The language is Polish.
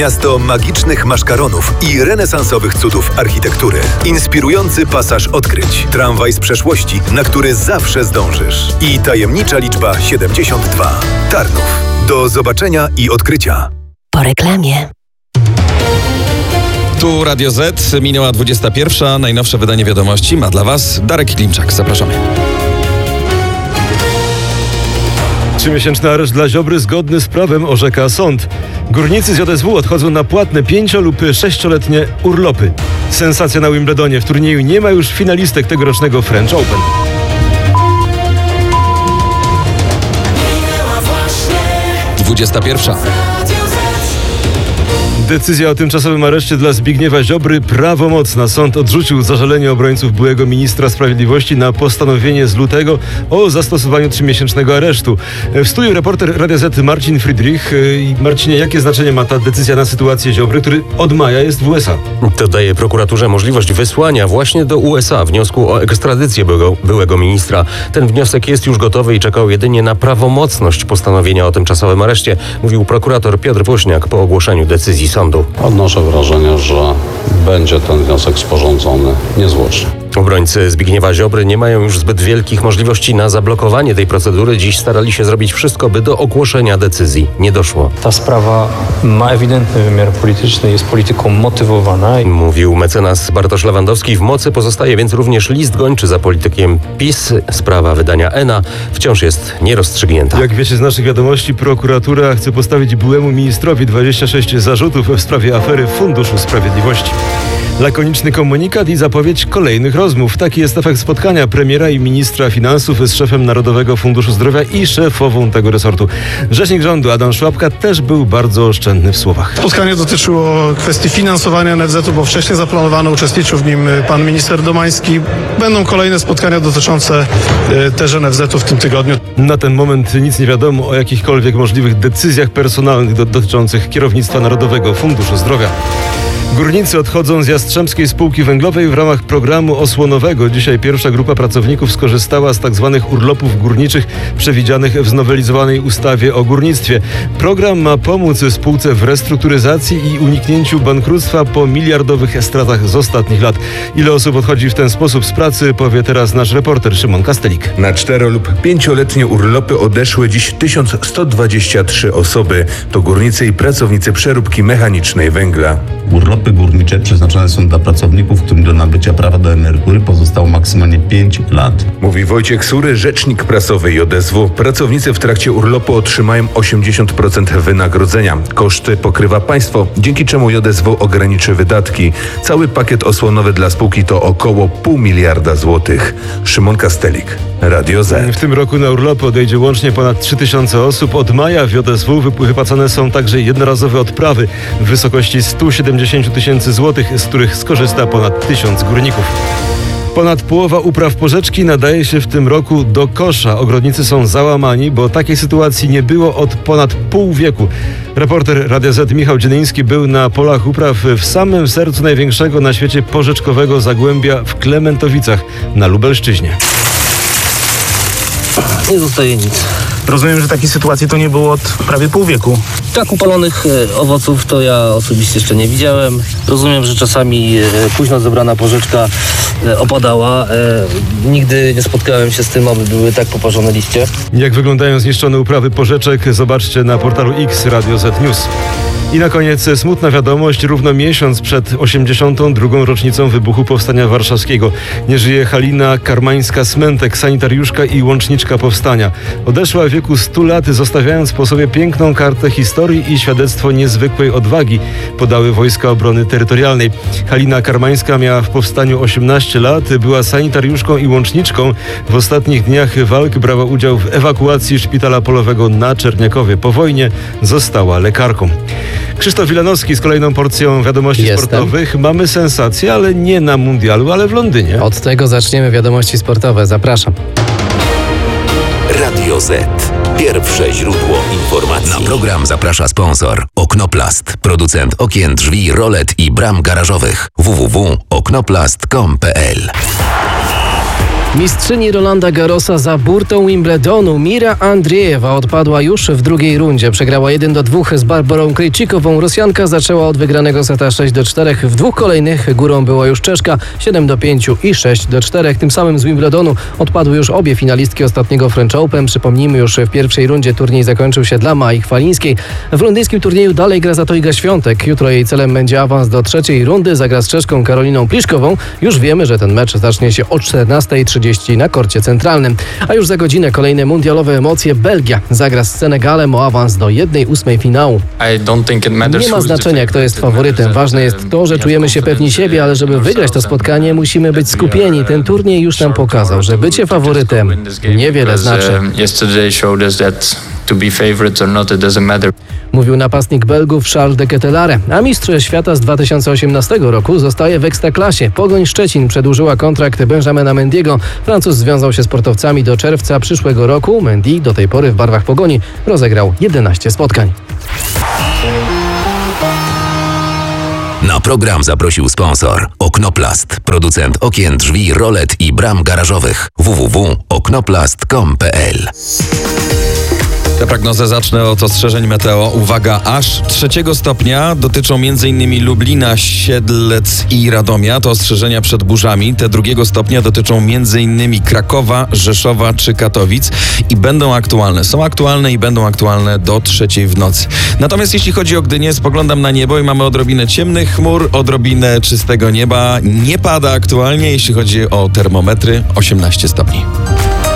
Miasto magicznych maszkaronów i renesansowych cudów architektury. Inspirujący pasaż odkryć. Tramwaj z przeszłości, na który zawsze zdążysz. I tajemnicza liczba 72. Tarnów. Do zobaczenia i odkrycia. Po reklamie. Tu Radio Z, minęła 21. Najnowsze wydanie wiadomości ma dla Was Darek Klimczak. Zapraszamy. 3-miesięczny areszt dla Ziobry zgodny z prawem orzeka sąd. Górnicy z JSW odchodzą na płatne 5- lub 6-letnie urlopy. Sensacja na Wimbledonie. W turnieju nie ma już finalistek tegorocznego French Open. Decyzja o tymczasowym areszcie dla Zbigniewa Ziobry prawomocna. Sąd odrzucił zażalenie obrońców byłego ministra sprawiedliwości na postanowienie z lutego o zastosowaniu 3-miesięcznego aresztu. W studiu reporter Radia Z Marcin Friedrich. Marcinie, jakie znaczenie ma ta decyzja na sytuację Ziobry, który od maja jest w USA? To daje prokuraturze możliwość wysłania właśnie do USA wniosku o ekstradycję byłego ministra. Ten wniosek jest już gotowy i czekał jedynie na prawomocność postanowienia o tymczasowym areszcie, mówił prokurator Piotr Woźniak po ogłoszeniu decyzji sądu. Odnoszę wrażenie, że będzie ten wniosek sporządzony niezwłocznie. Obrońcy Zbigniewa Ziobry nie mają już zbyt wielkich możliwości na zablokowanie tej procedury. Dziś starali się zrobić wszystko, by do ogłoszenia decyzji nie doszło. Ta sprawa ma ewidentny wymiar polityczny, jest polityką motywowana. Mówił mecenas Bartosz Lewandowski. W mocy pozostaje więc również list gończy za politykiem PiS. Sprawa wydania ENA wciąż jest nierozstrzygnięta. Jak wiecie z naszych wiadomości, prokuratura chce postawić byłemu ministrowi 26 zarzutów w sprawie afery Funduszu Sprawiedliwości. Lakoniczny komunikat i zapowiedź kolejnych rozmów. Taki jest efekt spotkania premiera i ministra finansów z szefem Narodowego Funduszu Zdrowia i szefową tego resortu. Rzecznik rządu Adam Szłapka też był bardzo oszczędny w słowach. Spotkanie dotyczyło kwestii finansowania NFZ-u, bo wcześniej zaplanowano, uczestniczył w nim pan minister Domański. Będą kolejne spotkania dotyczące też NFZ-u w tym tygodniu. Na ten moment nic nie wiadomo o jakichkolwiek możliwych decyzjach personalnych dotyczących kierownictwa Narodowego Funduszu Zdrowia. Górnicy odchodzą z Jastrzębskiej Spółki Węglowej w ramach programu osłonowego. Dzisiaj pierwsza grupa pracowników skorzystała z tzw. urlopów górniczych przewidzianych w znowelizowanej ustawie o górnictwie. Program ma pomóc spółce w restrukturyzacji i uniknięciu bankructwa po miliardowych stratach z ostatnich lat. Ile osób odchodzi w ten sposób z pracy, powie teraz nasz reporter Szymon Kastelik. Na 4- lub 5-letnie urlopy odeszły dziś 1123 osoby. To górnicy i pracownicy przeróbki mechanicznej węgla. Urlopy górnicze przeznaczone są dla pracowników, którym do nabycia prawa do emerytury pozostało maksymalnie 5 lat. Mówi Wojciech Sury, rzecznik prasowy JSW. Pracownicy w trakcie urlopu otrzymają 80% wynagrodzenia. Koszty pokrywa państwo, dzięki czemu JSW ograniczy wydatki. Cały pakiet osłonowy dla spółki to około 0,5 miliarda złotych. Szymon Kastelik, Radio Z. W tym roku na urlopy odejdzie łącznie ponad 3000 osób. Od maja w JSW wypłacane są także jednorazowe odprawy w wysokości 170 tysięcy złotych, z których skorzysta ponad 1000 górników. Ponad połowa upraw porzeczki nadaje się w tym roku do kosza. Ogrodnicy są załamani, bo takiej sytuacji nie było od ponad pół wieku. Reporter Radia Z Michał Dzielyński był na polach upraw w samym sercu największego na świecie porzeczkowego zagłębia w Klementowicach na Lubelszczyźnie. Nie zostaje nic. Rozumiem, że takiej sytuacji to nie było od prawie pół wieku. Tak upalonych owoców to ja osobiście jeszcze nie widziałem. Rozumiem, że czasami późno zebrana porzeczka opadała. Nigdy nie spotkałem się z tym, aby były tak poparzone liście. Jak wyglądają zniszczone uprawy porzeczek, zobaczcie na portalu X Radio Z News. I na koniec smutna wiadomość. Równo miesiąc przed 82. rocznicą wybuchu Powstania Warszawskiego nie żyje Halina Karmańska-Smentek, sanitariuszka i łączniczka powstania. Odeszła w wieku 100 lat, zostawiając po sobie piękną kartę historii i świadectwo niezwykłej odwagi, podały Wojska Obrony Terytorialnej. Halina Karmańska miała w powstaniu 18 lat, była sanitariuszką i łączniczką. W ostatnich dniach walk brała udział w ewakuacji szpitala polowego na Czerniakowie. Po wojnie została lekarką. Krzysztof Wilanowski z kolejną porcją wiadomości sportowych. Mamy sensację, ale nie na mundialu, ale w Londynie. Od tego zaczniemy wiadomości sportowe. Zapraszam. Radio Z. Pierwsze źródło informacji. Na program zaprasza sponsor Oknoplast. Producent okien, drzwi, rolet i bram garażowych. www.oknoplast.com.pl Mistrzyni Rolanda Garrosa za burtą Wimbledonu Mira Andriejewa odpadła już w drugiej rundzie. Przegrała 1-2 z Barbarą Krejcikową. Rosjanka zaczęła od wygranego seta 6-4. W dwóch kolejnych górą była już Czeszka 7-5 i 6-4. Tym samym z Wimbledonu odpadły już obie finalistki ostatniego French Open. Przypomnijmy, już w pierwszej rundzie turniej zakończył się dla Mai Chwalińskiej. W londyńskim turnieju dalej gra za to Iga Świątek. Jutro jej celem będzie awans do trzeciej rundy. Zagra z Czeszką Karoliną Pliszkową. Już wiemy, że ten mecz zacznie się o 14:30 na korcie centralnym. A już za godzinę kolejne mundialowe emocje. Belgia zagra z Senegalem o awans do 1/8 finału. Nie ma znaczenia, kto jest faworytem. Ważne jest to, że czujemy się pewni siebie, ale żeby wygrać to spotkanie, musimy być skupieni. Ten turniej już nam pokazał, że bycie faworytem niewiele znaczy. Mówił napastnik Belgów Charles de Ketelaere. A mistrz świata z 2018 roku zostaje w Ekstraklasie. Pogoń Szczecin przedłużyła kontrakt Benjamina Mendiego. Francuz związał się z sportowcami do czerwca przyszłego roku. Mendy do tej pory w barwach Pogoni rozegrał 11 spotkań. Na program zaprosił sponsor Oknoplast, producent okien, drzwi, rolet i bram garażowych. www.oknoplast.com.pl. Tę prognozę zacznę od ostrzeżeń meteo. Uwaga, aż 3 stopnia dotyczą m.in. Lublina, Siedlec i Radomia. To ostrzeżenia przed burzami. Te 2 stopnia dotyczą m.in. Krakowa, Rzeszowa czy Katowic i będą aktualne. Są aktualne i będą aktualne do 3 w nocy. Natomiast jeśli chodzi o Gdynię, spoglądam na niebo i mamy odrobinę ciemnych chmur, odrobinę czystego nieba. Nie pada aktualnie, jeśli chodzi o termometry, 18 stopni.